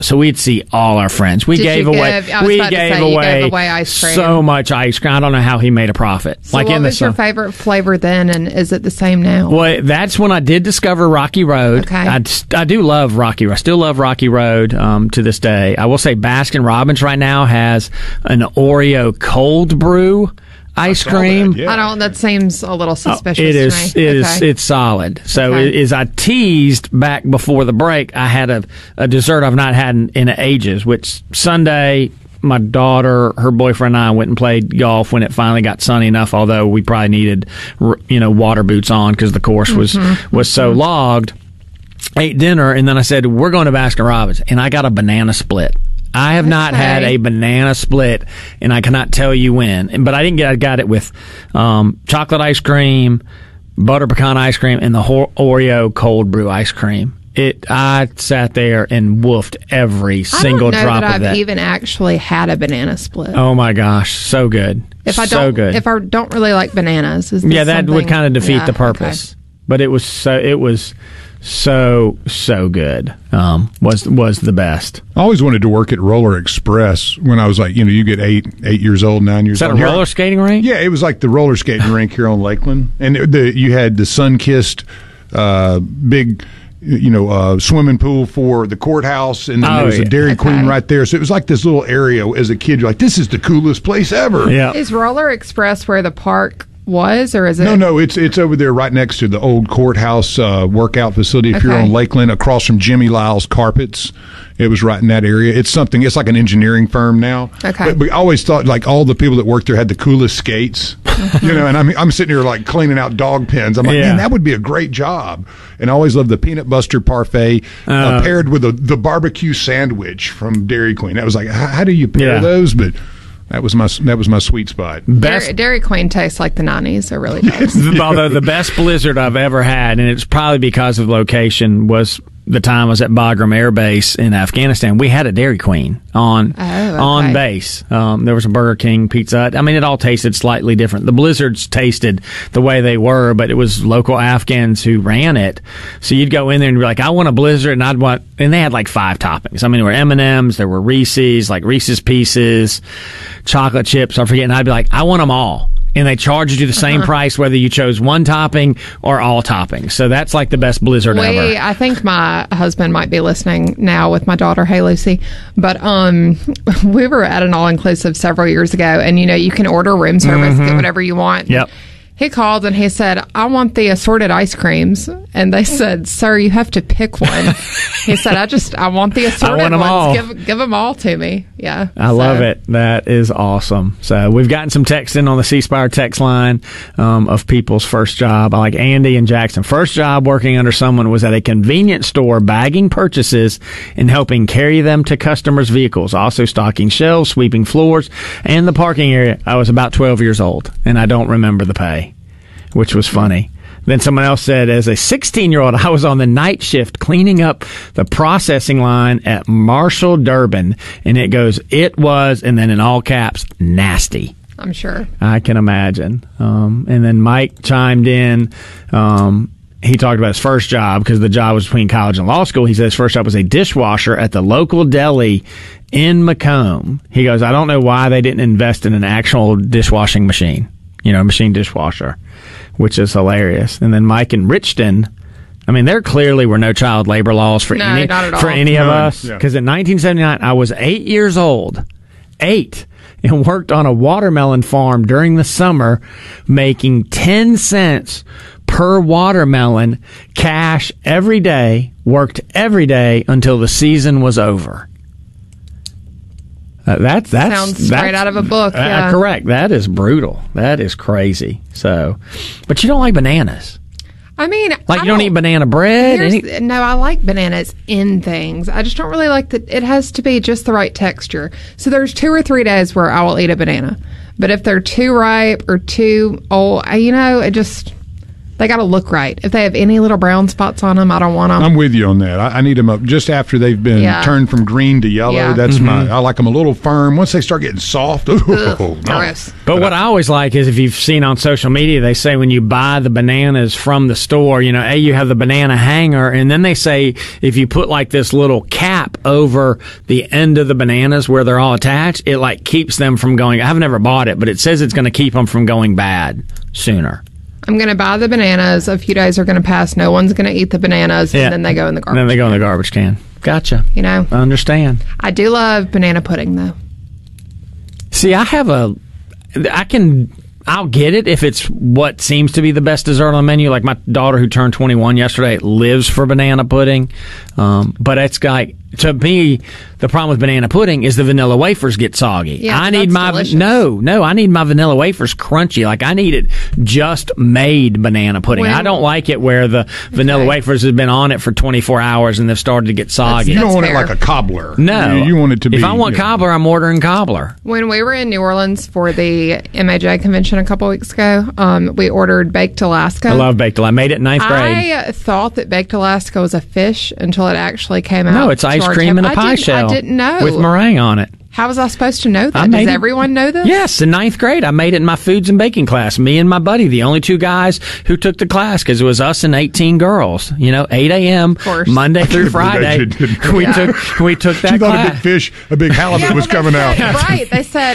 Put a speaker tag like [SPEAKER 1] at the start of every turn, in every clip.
[SPEAKER 1] So we'd see all our friends. We gave away
[SPEAKER 2] ice cream.
[SPEAKER 1] So much ice cream. I don't know how he made a profit.
[SPEAKER 2] So what was your favorite flavor then, and is it the same now?
[SPEAKER 1] Well, that's when I did discover Rocky Road.
[SPEAKER 2] Okay.
[SPEAKER 1] I do love Rocky Road. I still love Rocky Road to this day. I will say Baskin Robbins right now has an Oreo cold brew ice cream.
[SPEAKER 2] That seems a little suspicious to me.
[SPEAKER 1] It's solid. So as I teased back before the break, I had a dessert I've not had in ages, which Sunday, my daughter, her boyfriend, and I went and played golf when it finally got sunny enough, although we probably needed, water boots on because the course was so logged. Ate dinner, and then I said, we're going to Baskin Robbins, and I got a banana split. I have not had a banana split, and I cannot tell you when. But I got it with chocolate ice cream, butter pecan ice cream, and the Oreo cold brew ice cream. I sat there and woofed every single drop of that.
[SPEAKER 2] I don't know that I've even actually had a banana split.
[SPEAKER 1] Oh my gosh, so good. If I
[SPEAKER 2] don't really like bananas,
[SPEAKER 1] that would kind of defeat the purpose. Okay. But it was so good. Was the best.
[SPEAKER 3] I always wanted to work at Roller Express when I was like, you get 8 years old, 9 years old.
[SPEAKER 1] Is that a roller skating rink?
[SPEAKER 3] Yeah, it was like the roller skating rink here on Lakeland, and you had the sun-kissed big, swimming pool for the courthouse, and then there was a Dairy Queen right there. So it was like this little area. As a kid, you're like, this is the coolest place ever.
[SPEAKER 1] Yeah.
[SPEAKER 2] Is Roller Express where the park was, or is it?
[SPEAKER 3] No, it's over there right next to the old courthouse workout facility. If you're on Lakeland, across from Jimmy Lyle's Carpets, it was right in that area. It's like an engineering firm now.
[SPEAKER 2] Okay.
[SPEAKER 3] But I always thought like all the people that worked there had the coolest skates, and I'm sitting here like cleaning out dog pens. I'm like, man, that would be a great job. And I always loved the peanut butter parfait paired with the barbecue sandwich from Dairy Queen. That was like, how do you pair those? But that was my sweet spot.
[SPEAKER 2] Dairy Queen tastes like the 90s. It really does.
[SPEAKER 1] Although the best blizzard I've ever had, and it's probably because of location, was the time I was at Bagram Air Base in Afghanistan. We had a Dairy Queen on base. There was a Burger King, Pizza Hut. I mean, it all tasted slightly different. The blizzards tasted the way they were, but it was local Afghans who ran it. So you'd go in there and be like, I want a blizzard, and they had like 5 toppings. I mean, there were M&Ms, there were Reese's, like Reese's Pieces, chocolate chips, I forget, and I'd be like, I want them all. And they charged you the same price whether you chose one topping or all toppings. So that's like the best blizzard ever.
[SPEAKER 2] I think my husband might be listening now with my daughter. Hey, Lucy. But we were at an all-inclusive several years ago, and, you can order room service, get whatever you want.
[SPEAKER 1] Yep.
[SPEAKER 2] He called and he said, I want the assorted ice creams. And they said, sir, you have to pick one. He said, I want the assorted ones.
[SPEAKER 1] All.
[SPEAKER 2] Give them all to me. Yeah.
[SPEAKER 1] I love it. That is awesome. So we've gotten some text in on the C Spire text line of people's first job. I like Andy and Jackson. First job working under someone was at a convenience store bagging purchases and helping carry them to customers' vehicles. Also stocking shelves, sweeping floors, and the parking area. I was about 12 years old, and I don't remember the pay, which was funny. Then someone else said, as a 16-year-old, I was on the night shift cleaning up the processing line at Marshall Durbin. And it goes, it was, and then in all caps, nasty.
[SPEAKER 2] I'm sure.
[SPEAKER 1] I can imagine. And then Mike chimed in. He talked about his first job because the job was between college and law school. He said his first job was a dishwasher at the local deli in Macomb. He goes, I don't know why they didn't invest in an actual dishwashing machine. Machine dishwasher, which is hilarious. And then Mike in Richton, I mean, there clearly were no child labor laws for any of us. Because in 1979, I was 8 years old. 8. And worked on a watermelon farm during the summer, making 10 cents per watermelon cash every day, worked every day until the season was over. That
[SPEAKER 2] sounds straight out of a book.
[SPEAKER 1] Correct. That is brutal. That is crazy. So, but you don't like bananas.
[SPEAKER 2] I mean,
[SPEAKER 1] you don't eat banana bread?
[SPEAKER 2] No, I like bananas in things. I just don't really like it has to be just the right texture. So there's 2 or 3 days where I will eat a banana. But if they're too ripe or too old, They got to look right. If they have any little brown spots on them, I don't want them.
[SPEAKER 3] I'm with you on that. I need them up just after they've been turned from green to yellow.
[SPEAKER 2] Yeah.
[SPEAKER 3] That's I like them a little firm. Once they start getting soft,
[SPEAKER 2] gross.
[SPEAKER 1] But what I always like is if you've seen on social media, they say when you buy the bananas from the store, you have the banana hanger, and then they say if you put like this little cap over the end of the bananas where they're all attached, it like keeps them from going. I've never bought it, but it says it's going to keep them from going bad sooner.
[SPEAKER 2] I'm going to buy the bananas. A few days are going to pass. No one's going to eat the bananas, and then they go in the garbage.
[SPEAKER 1] And then they go in the garbage can. Gotcha. I understand.
[SPEAKER 2] I do love banana pudding, though.
[SPEAKER 1] See, I'll get it if it's what seems to be the best dessert on the menu. Like my daughter who turned 21 yesterday lives for banana pudding. But it's like, to me, the problem with banana pudding is the vanilla wafers get soggy.
[SPEAKER 2] Yeah,
[SPEAKER 1] I need my
[SPEAKER 2] delicious.
[SPEAKER 1] I need my vanilla wafers crunchy. Like I need it just made banana pudding. I don't like it where the vanilla wafers have been on it for 24 hours and they've started to get soggy.
[SPEAKER 3] You don't want
[SPEAKER 2] fair.
[SPEAKER 3] it like a cobbler.
[SPEAKER 1] No,
[SPEAKER 3] you want it to be.
[SPEAKER 1] If I want cobbler, I'm ordering cobbler.
[SPEAKER 2] When we were in New Orleans for the MAJ convention a couple weeks ago, we ordered baked Alaska.
[SPEAKER 1] I love baked Alaska. I made it in 9th grade.
[SPEAKER 2] I thought that baked Alaska was a fish until it actually came out.
[SPEAKER 1] No, it's ice cream in a pie shell.
[SPEAKER 2] I didn't know.
[SPEAKER 1] With meringue on it.
[SPEAKER 2] How was I supposed to know that? Does everyone know this?
[SPEAKER 1] Yes, in 9th grade. I made it in my foods and baking class. Me and my buddy, the only two guys who took the class, because it was us and 18 girls. 8 a.m. Monday through Friday. We took that
[SPEAKER 3] she thought
[SPEAKER 1] class.
[SPEAKER 3] a big fish, a big halibut was coming out.
[SPEAKER 2] Right. They said,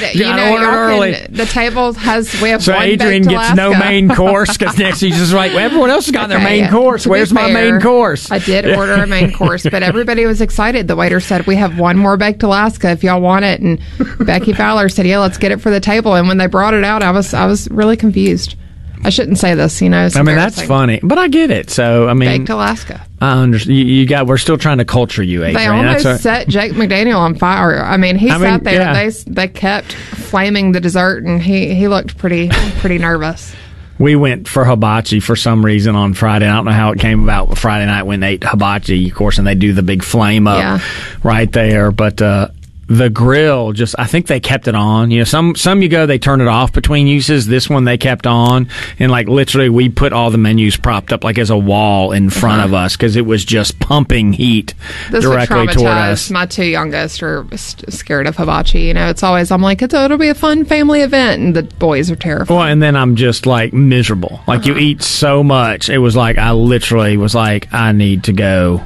[SPEAKER 2] the table we have
[SPEAKER 1] so
[SPEAKER 2] one
[SPEAKER 1] Adrian
[SPEAKER 2] baked
[SPEAKER 1] gets
[SPEAKER 2] Alaska.
[SPEAKER 1] no main course, because next she's just like, well, everyone else has got their main course.
[SPEAKER 2] To be
[SPEAKER 1] Where's my
[SPEAKER 2] fair,
[SPEAKER 1] main course?
[SPEAKER 2] I did order a main course, but everybody was excited. The waiter said, we have one more baked Alaska if y'all want it. And Becky Fowler said, yeah, let's get it for the table. And when they brought it out, I was really confused. I shouldn't say this, it's
[SPEAKER 1] that's funny, but I get it. So,
[SPEAKER 2] baked Alaska.
[SPEAKER 1] I understand. We're still trying to culture you, Adrian.
[SPEAKER 2] They almost set Jake McDaniel on fire. He sat there and they kept flaming the dessert, and he looked pretty nervous.
[SPEAKER 1] We went for hibachi for some reason on Friday. I don't know how it came about. But Friday night, went and ate hibachi, of course, and they do the big flame up right there. But the grill, I think they kept it on. Some you go, they turn it off between uses. This one they kept on, and like literally we put all the menus propped up like as a wall in front of us because it was just pumping heat directly toward us.
[SPEAKER 2] My two youngest are scared of hibachi. It's always, I'm like, it'll be a fun family event, and the boys are terrified.
[SPEAKER 1] Well, and then I'm just like miserable. Like you eat so much. It was like I literally was like, I need to go,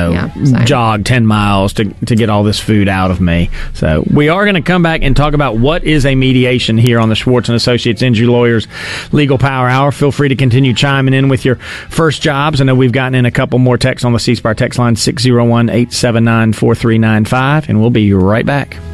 [SPEAKER 1] jog 10 miles to get all this food out of me. So we are going to come back and talk about what is a mediation here on the Schwartz & Associates Injury Lawyers Legal Power Hour. Feel free to continue chiming in with your first jobs. I know we've gotten in a couple more texts on the C Spire text line, 601-879-4395, and we'll be right back.